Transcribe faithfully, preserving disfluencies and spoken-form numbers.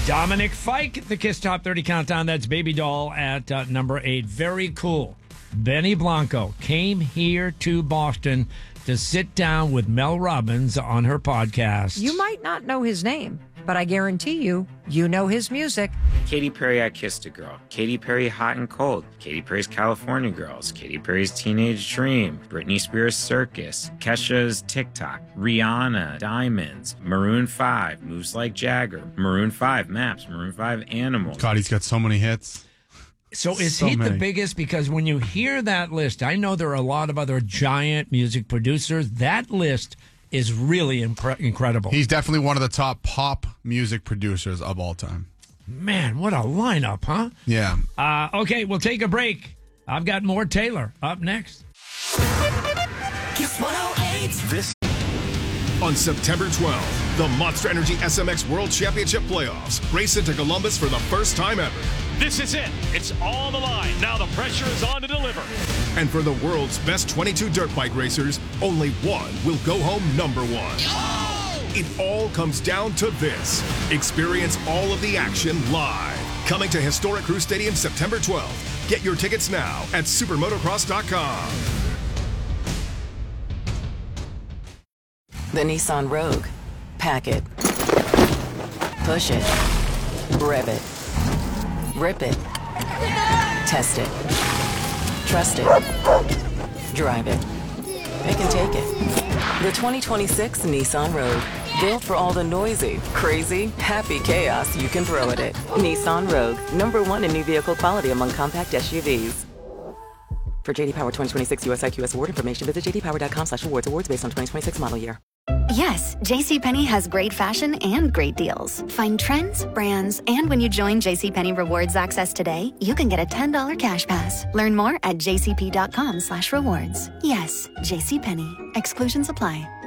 Dominic Fike, the Kiss Top thirty Countdown. That's Baby Doll at uh, number eight. Very cool. Benny Blanco came here to Boston to sit down with Mel Robbins on her podcast. You might not know his name, but I guarantee you, you know his music. Katy Perry, I Kissed a Girl. Katy Perry, Hot and Cold. Katy Perry's California Girls. Katy Perry's Teenage Dream. Britney Spears' Circus. Kesha's TikTok. Rihanna, Diamonds. Maroon five, Moves Like Jagger. Maroon five, Maps. Maroon five, Animals. God, he's got so many hits. So is So he many. the biggest? Because when you hear that list, I know there are a lot of other giant music producers. That list is really impre- incredible. He's definitely one of the top pop music producers of all time. Man, what a lineup, huh? Yeah. Uh, okay, we'll take a break. I've got more Taylor up next. Kiss one oh eight. This on September twelfth, the Monster Energy S M X World Championship Playoffs race into Columbus for the first time ever. This is it. It's on the line. Now the pressure is on to deliver. And for the world's best twenty-two dirt bike racers, only one will go home number one. Oh! It all comes down to this. Experience all of the action live. Coming to historic Crew Stadium September twelfth. Get your tickets now at supermotocross dot com. The Nissan Rogue. Pack it. Push it. Rev it. Rip it. Test it. Trust it. Drive it. Pick and take it. The twenty twenty-six Nissan Rogue. Built for all the noisy, crazy, happy chaos you can throw at it. Nissan Rogue. Number one in new vehicle quality among compact S U Vs. For J D Power twenty twenty-six U S I Q S award information, visit j d power dot com slash awards. Awards based on twenty twenty-six model year. Yes, JCPenney has great fashion and great deals. Find trends, brands, and when you join JCPenney Rewards Access today, you can get a ten dollars cash pass. Learn more at j c p dot com slash rewards. Yes, JCPenney. Exclusions apply.